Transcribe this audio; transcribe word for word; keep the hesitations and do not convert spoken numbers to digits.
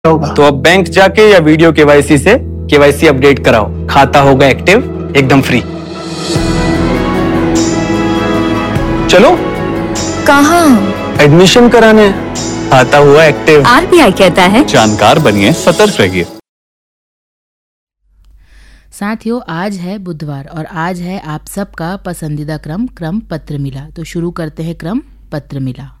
होगा। तो अब बैंक जाके या वीडियो केवाईसी से केवाईसी अपडेट कराओ, खाता होगा एक्टिव एकदम फ्री। चलो कहाँ? एडमिशन कराने, खाता हुआ एक्टिव। आरबीआई कहता है जानकार बनिए, सतर्क रहिए। साथियों, आज है बुधवार और आज है आप सबका पसंदीदा क्रम क्रम पत्र मिला। तो शुरू करते हैं क्रम पत्र मिला।